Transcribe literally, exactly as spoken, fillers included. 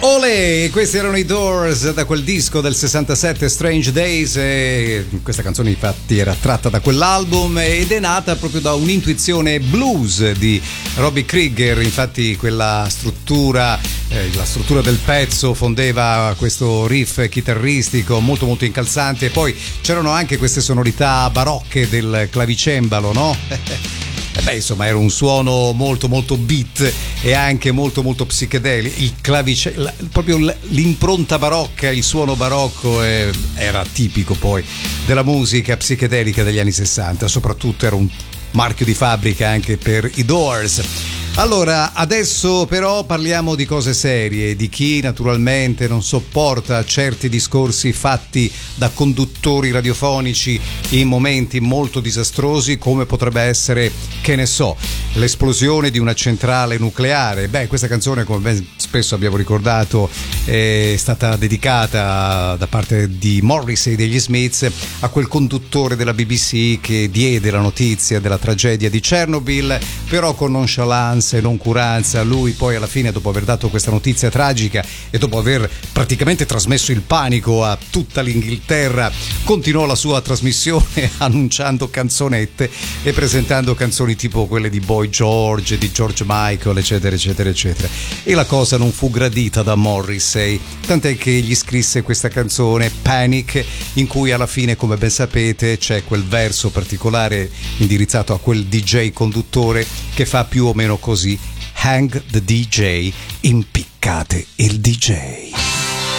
Olè, questi erano i Doors da quel disco del sessantasette, Strange Days, e questa canzone infatti era tratta da quell'album ed è nata proprio da un'intuizione blues di Robbie Krieger. Infatti quella struttura, eh, la struttura del pezzo fondeva questo riff chitarristico molto molto incalzante, e poi c'erano anche queste sonorità barocche del clavicembalo, no? E beh, insomma, era un suono molto molto beat e anche molto molto psichedelico. Il clavice, la, proprio l'impronta barocca, il suono barocco eh, era tipico poi della musica psichedelica degli anni sessanta, soprattutto era un marchio di fabbrica anche per i Doors. Allora, adesso però parliamo di cose serie, di chi naturalmente non sopporta certi discorsi fatti da conduttori radiofonici in momenti molto disastrosi, come potrebbe essere, che ne so, l'esplosione di una centrale nucleare. Beh, questa canzone, come ben spesso abbiamo ricordato, è stata dedicata da parte di Morrissey degli Smiths a quel conduttore della B B C che diede la notizia della tragedia di Chernobyl, però con nonchalance e noncuranza. Lui poi alla fine, dopo aver dato questa notizia tragica e dopo aver praticamente trasmesso il panico a tutta l'Inghilterra, continuò la sua trasmissione annunciando canzonette e presentando canzoni tipo quelle di Boy George, di George Michael, eccetera eccetera eccetera, e la cosa non fu gradita da Morrissey, tant'è che gli scrisse questa canzone Panic, in cui alla fine, come ben sapete, c'è quel verso particolare indirizzato a quel D J conduttore che fa più o meno così: hang the D J, impiccate il D J.